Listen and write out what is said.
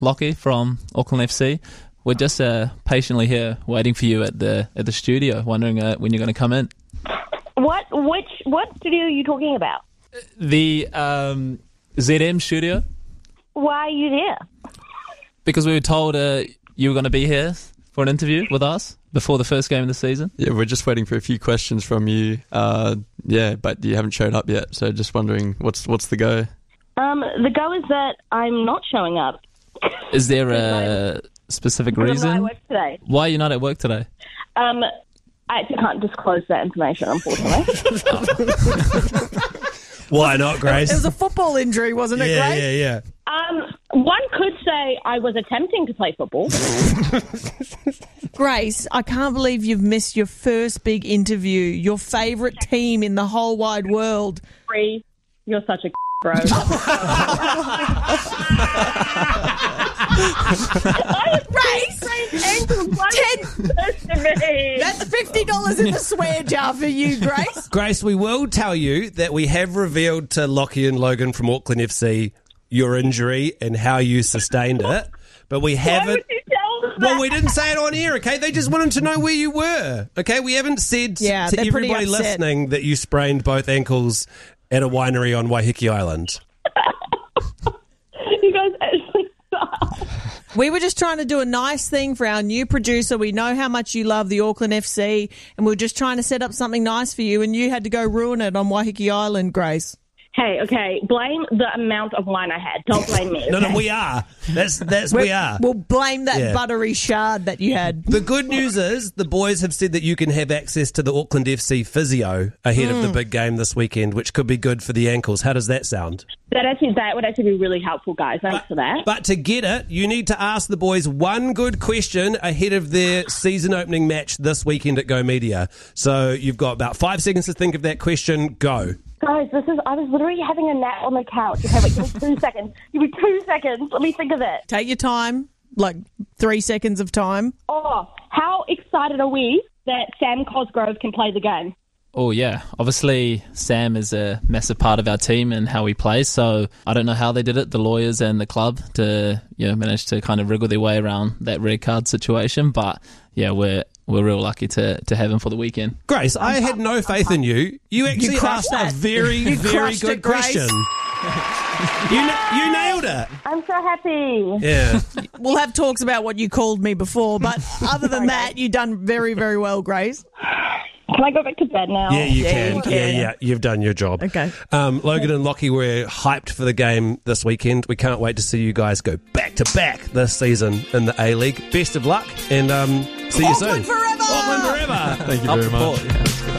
Lockie from Auckland FC. We're just patiently here waiting for you at the studio, wondering when you're going to come in. What studio are you talking about? The ZM studio. Why are you there? Because we were told you were going to be here for an interview with us before the first game of the season. Yeah, we're just waiting for a few questions from you. But you haven't showed up yet, so just wondering what's the go? The go is that I'm not showing up. Is there a specific reason? I work today. Why are you not at work today? I actually can't disclose that information, unfortunately. Why not, Grace? It was a football injury, wasn't it, Grace? Yeah. One could say I was attempting to play football. Grace, I can't believe you've missed your first big interview. Your favourite team in the whole wide world. You're such a bro. Grace, that's $50 in the swear jar for you, Grace. Grace, we will tell you that we have revealed to Lockie and Logan from Auckland FC your injury and how you sustained it, but we haven't. Why would you tell them Well, that? we didn't say it on air, okay? They just wanted to know where you were, okay? We haven't said to everybody listening that you sprained both ankles at a winery on Waiheke Island. You guys actually suck. We were just trying to do a nice thing for our new producer. We know how much you love the Auckland FC, and we were just trying to set up something nice for you, and you had to go ruin it on Waiheke Island, Grace. Hey, okay, blame the amount of wine I had. Don't blame me. No, okay? we are. We are. We'll blame that buttery shard that you had. The good news is the boys have said that you can have access to the Auckland FC physio ahead of the big game this weekend, which could be good for the ankles. How does that sound? That would actually be really helpful, guys. Thanks for that. But to get it, you need to ask the boys one good question ahead of their season opening match this weekend at Go Media. So you've got about 5 seconds to think of that question. Go. Guys, I was literally having a nap on the couch. Okay, wait, give me 2 seconds. Give me 2 seconds. Let me think of it. Take your time, like 3 seconds of time. Oh, how excited are we that Sam Cosgrove can play the game? Oh, yeah. Obviously, Sam is a massive part of our team and how we play, so I don't know how they did it, the lawyers and the club, to manage to kind of wriggle their way around that red card situation, but yeah, we're real lucky to have him for the weekend. Grace, I had no faith in you. You actually asked a very, very good question. You nailed it. I'm so happy. Yeah. We'll have talks about what you called me before, but other than that, you've done very, very well, Grace. Can I go back to bed now? Yeah, you can. Yeah, you've done your job. Okay. Logan and Lockie, we're hyped for the game this weekend. We can't wait to see you guys go back to back this season in the A-League. Best of luck, and see you soon. Auckland forever! Auckland forever! Thank you very much.